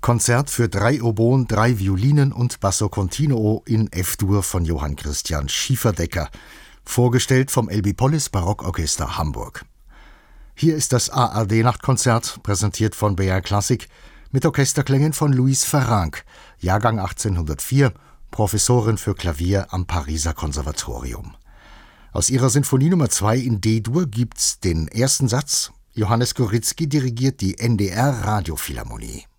Konzert für 3 Oboen, 3 Violinen und Basso Continuo in F-Dur von Johann Christian Schieferdecker, vorgestellt vom Elbí-Pollis Barockorchester Hamburg. Hier ist das ARD-Nachtkonzert, präsentiert von BR Classic, mit Orchesterklängen von Louise Farrenc, Jahrgang 1804, Professorin für Klavier am Pariser Konservatorium. Aus ihrer Sinfonie Nummer 2 in D-Dur gibt's den ersten Satz. Johannes Gorizki dirigiert die NDR Radiophilharmonie.